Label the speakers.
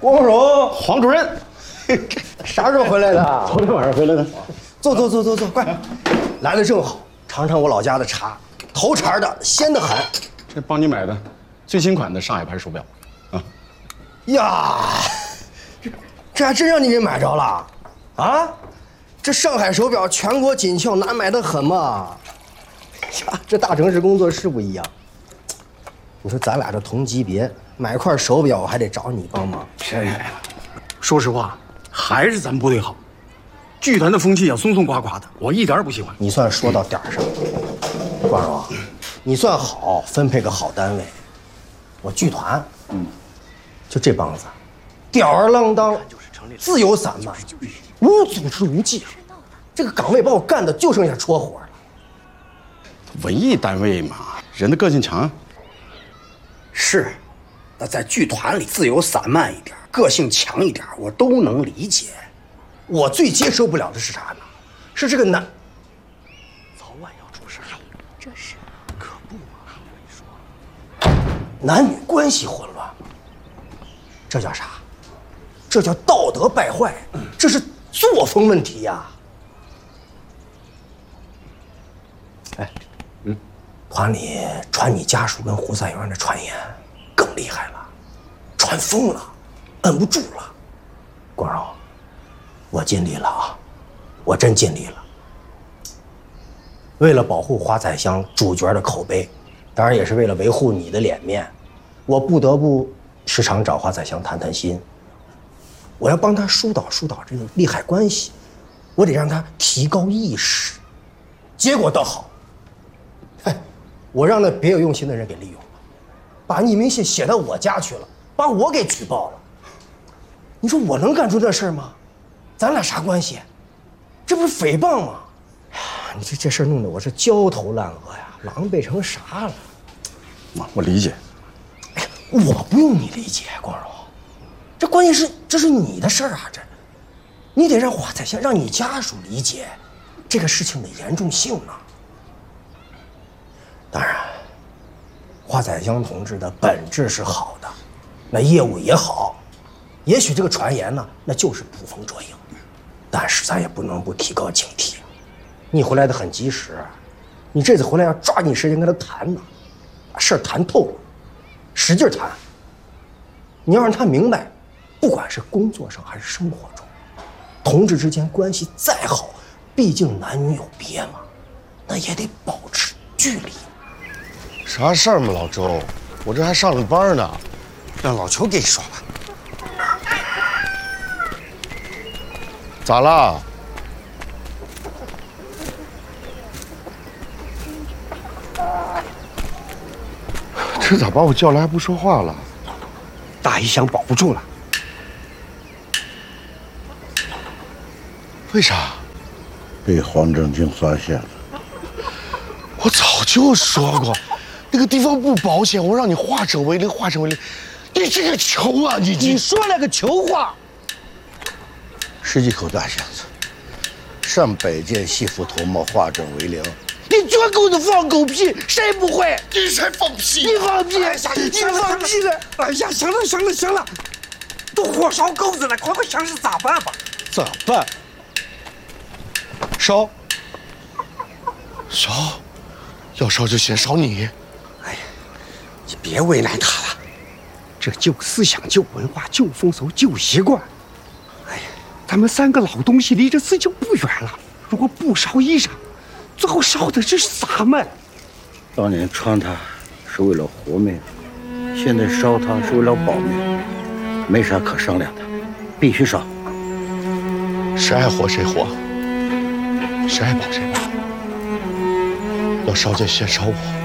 Speaker 1: 光荣，
Speaker 2: 黄主任，
Speaker 1: 啥时候回来的？
Speaker 2: 昨天晚上回来的。
Speaker 1: 坐，快，来的正好，尝尝我老家的茶，头茬的，鲜得很。
Speaker 2: 这帮你买的，最新款的上海牌手表，啊。
Speaker 1: 呀，这还真让你给买着了，啊？这上海手表全国紧俏，难买的很嘛。呀，这大城市工作是不一样。你说咱俩这同级别，买块手表我还得找你帮忙。
Speaker 2: 说实话，还是咱部队好。剧团的风气要松松垮垮的，我一点也不喜欢。
Speaker 1: 你算说到点儿上了，光荣，你算好分配个好单位。我剧团，就这帮子，吊儿郎当，自由散漫，无组织无纪律，这个岗位把我干的就剩下戳火了。
Speaker 2: 文艺单位嘛，人的个性强。
Speaker 3: 是，那在剧团里自由散漫一点，个性强一点，我都能理解。
Speaker 1: 我最接受不了的是啥呢？是这个男，
Speaker 3: 早晚要出事。
Speaker 4: 这是
Speaker 3: 可不嘛，我跟你说，
Speaker 1: 男女关系混乱，这叫啥？这叫道德败坏，这是作风问题呀。哎，团里传你家属跟胡三元的传言更厉害了，传疯了，摁不住了。光荣，我尽力了啊，我真尽力了。为了保护华彩香主角的口碑，当然也是为了维护你的脸面，我不得不时常找华彩香谈谈心。我要帮他疏导这个利害关系，我得让他提高意识。结果倒好，我让那别有用心的人给利用了，把匿名信写到我家去了，把我给举报了。你说我能干出这事儿吗？咱俩啥关系？这不是诽谤吗？哎呀，你这事儿弄得我是焦头烂额呀，狼狈成啥了？
Speaker 2: 我理解。
Speaker 1: 哎，我不用你理解，光荣。这关键是这是你的事儿啊，你得让华彩香，让你家属理解这个事情的严重性啊。当然，华彩香同志的本质是好的，那业务也好，也许这个传言呢，那就是捕风捉影，但是咱也不能不提高警惕。你回来的很及时，你这次回来要抓紧时间跟他谈呢，把事儿谈透了，使劲谈。你要让他明白，不管是工作上还是生活中，同志之间关系再好，毕竟男女有别嘛，那也得保持距离。
Speaker 5: 啥事儿嘛，老周，我这还上着班呢，让老邱给你说吧。咋了？这咋把我叫来还不说话了？
Speaker 3: 大姨想保不住了。
Speaker 5: 为啥？
Speaker 6: 被黄正经发现了。
Speaker 5: 我早就说过，那个地方不保险，我让你化整为零，化整为零。你这个球啊，你
Speaker 3: 说了个球话。
Speaker 6: 十几口大箱子，上百件西服头帽，化整为零。
Speaker 3: 你绝狗的放狗屁，谁不会？
Speaker 5: 你才放屁！
Speaker 3: 你放屁！你放屁了！哎呀，行了，都火烧钩子了，快想想咋办吧？
Speaker 5: 咋办？烧，要烧就先烧你。
Speaker 3: 哎呀，你别为难他了，这旧思想、旧文化、旧风俗、旧习惯。哎呀，咱们三个老东西离这死就不远了，如果不烧衣裳，最后烧的这是咱们。
Speaker 6: 当年穿它是为了活命，现在烧它是为了保命，没啥可商量的，必须烧。
Speaker 5: 谁爱活谁活，谁爱保谁保。要烧就先烧我。